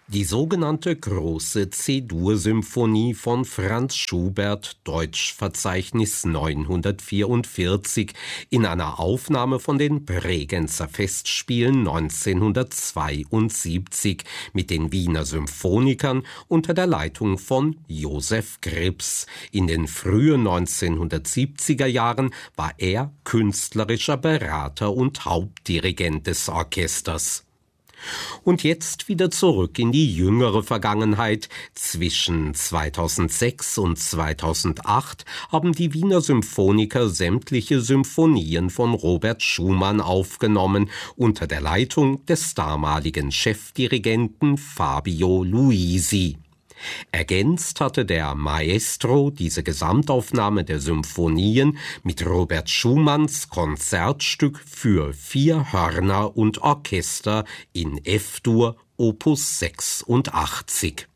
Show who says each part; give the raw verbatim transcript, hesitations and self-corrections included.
Speaker 1: Die sogenannte Große C-Dur-Symphonie von Franz Schubert, Deutschverzeichnis neunhundertvierundvierzig, in einer Aufnahme von den Bregenzer Festspielen neunzehnhundertzweiundsiebzig mit den Wiener Symphonikern unter der Leitung von Josef Krips. In den frühen neunzehnhundertsiebziger Jahren war er künstlerischer Berater und Hauptdirigent des Orchesters. Und jetzt wieder zurück in die jüngere Vergangenheit. Zwischen zweitausendsechs und zweitausendacht haben die Wiener Symphoniker sämtliche Symphonien von Robert Schumann aufgenommen, unter der Leitung des damaligen Chefdirigenten Fabio Luisi. Ergänzt hatte der Maestro diese Gesamtaufnahme der Symphonien mit Robert Schumanns Konzertstück für vier Hörner und Orchester in F-Dur Opus sechsundachtzig.